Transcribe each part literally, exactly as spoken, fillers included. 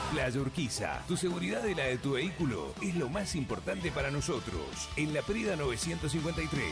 Playa Urquiza, tu seguridad y la de tu vehículo es lo más importante para nosotros. En La Prida novecientos cincuenta y tres.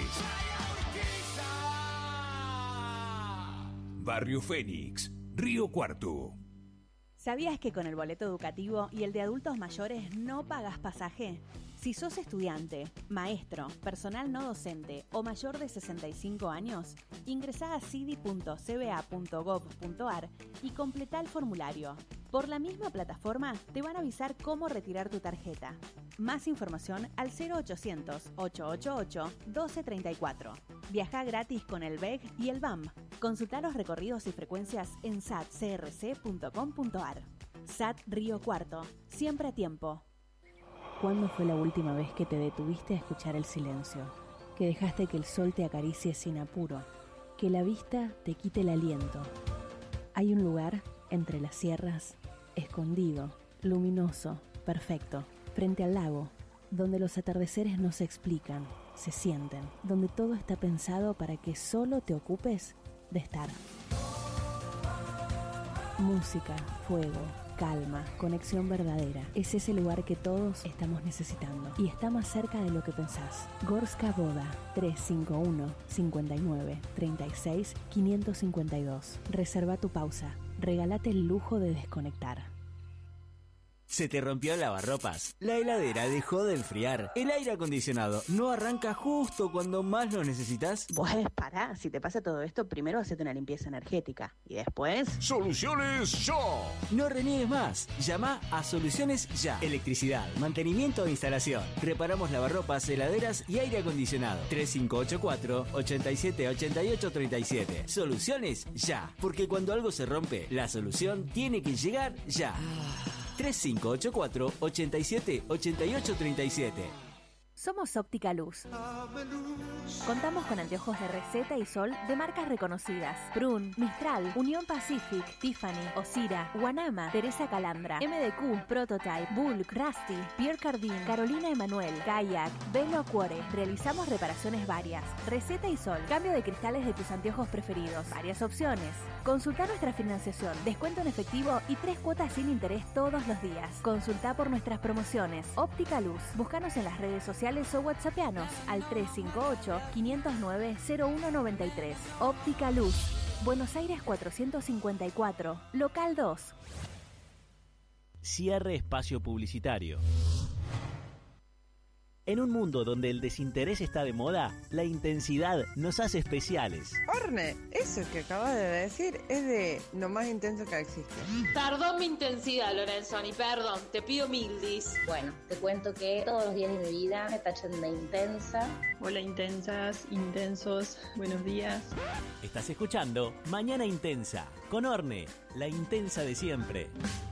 Barrio Fénix, Río Cuarto. ¿Sabías que con el boleto educativo y el de adultos mayores no pagas pasaje? Si sos estudiante, maestro, personal no docente o mayor de sesenta y cinco años, ingresá a cidi punto c b a punto gov punto a r y completá el formulario. Por la misma plataforma te van a avisar cómo retirar tu tarjeta. Más información al cero ochocientos, ochocientos ochenta y ocho, doce treinta y cuatro. Viajá gratis con el B E G y el B A M. Consultá los recorridos y frecuencias en sat c r c punto com punto a r. S A T Río Cuarto, siempre a tiempo. ¿Cuándo fue la última vez que te detuviste a escuchar el silencio? Que dejaste que el sol te acaricie sin apuro, que la vista te quite el aliento. Hay un lugar entre las sierras, escondido, luminoso, perfecto, frente al lago, donde los atardeceres no se explican, se sienten, donde todo está pensado para que solo te ocupes de estar. Música, fuego, calma, conexión verdadera. Es ese lugar que todos estamos necesitando y está más cerca de lo que pensás. Gorska Boda, tres cinco uno, cinco nueve, tres seis, cinco cinco dos. Reserva tu pausa. Regálate el lujo de desconectar. ¿Se te rompió el lavarropas? La heladera dejó de enfriar. El aire acondicionado no arranca justo cuando más lo necesitas. Pues pará, si te pasa todo esto, primero hacete una limpieza energética y después... ¡Soluciones Ya! No reniegues más. Llama a Soluciones Ya. Electricidad, mantenimiento e instalación. Reparamos lavarropas, heladeras y aire acondicionado. tres cinco ocho cuatro, ocho siete, ocho ocho tres siete. Soluciones Ya. Porque cuando algo se rompe, la solución tiene que llegar ya. tres cinco ocho cuatro, ocho siete, ocho ocho tres siete. Somos Óptica Luz. Contamos con anteojos de receta y sol de marcas reconocidas: Prun, Mistral, Unión Pacific, Tiffany, Osira, Guanama, Teresa Calandra, M D Q, Prototype, Bulk, Rusty, Pierre Cardin, Carolina Emanuel, Kayak, Velo Cuore. Realizamos reparaciones varias, receta y sol, cambio de cristales de tus anteojos preferidos, varias opciones. Consulta nuestra financiación, descuento en efectivo y tres cuotas sin interés todos los días. Consulta por nuestras promociones. Óptica Luz. Búscanos en las redes sociales o whatsappianos al tres cinco ocho, cinco cero nueve, cero uno nueve tres. Óptica Luz. Buenos Aires cuatrocientos cincuenta y cuatro, local dos. Cierre espacio publicitario. En un mundo donde el desinterés está de moda, la intensidad nos hace especiales. Orne, eso que acabas de decir es de lo más intenso que existe. Tardó mi intensidad, Lorenzoni, perdón, te pido mil dis. Bueno, te cuento que todos los días de mi vida me tachan de intensa. Hola intensas, intensos, buenos días. Estás escuchando Mañana Intensa, con Orne, la intensa de siempre.